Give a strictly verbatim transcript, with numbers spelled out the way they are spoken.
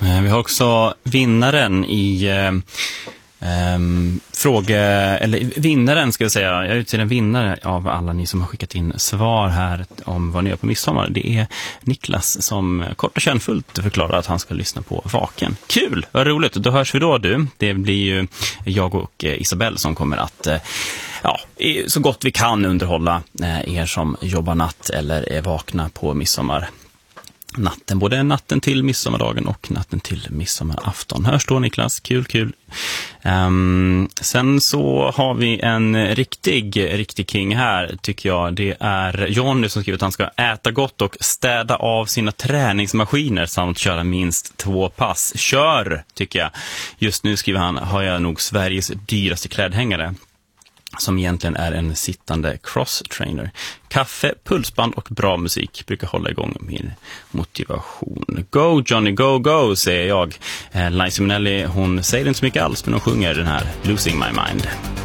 Vi har också vinnaren i eh, Um, fråga, eller vinnaren ska jag säga, jag utser en vinnare av alla ni som har skickat in svar här om vad ni gör på midsommar. Det är Niklas som kort och kärnfullt förklarar att han ska lyssna på Vaken. Kul, vad roligt, då hörs vi då du. Det blir ju jag och Isabelle som kommer att ja, så gott vi kan underhålla er som jobbar natt eller är vakna på midsommar. Natten, både natten till midsommardagen och natten till midsommarafton. Hörs då Niklas, kul, kul. Um, sen så har vi en riktig, riktig king här tycker jag. Det är Johnny som skriver att han ska äta gott och städa av sina träningsmaskiner samt köra minst två pass. Kör, tycker jag. Just nu skriver han, har jag nog Sveriges dyraste klädhängare. Som egentligen är en sittande cross-trainer. Kaffe, pulsband och bra musik brukar hålla igång min motivation. Go Johnny, go, go, säger jag. Eh, Liza Minnelli, hon säger inte så mycket alls, men hon sjunger den här Losing My Mind.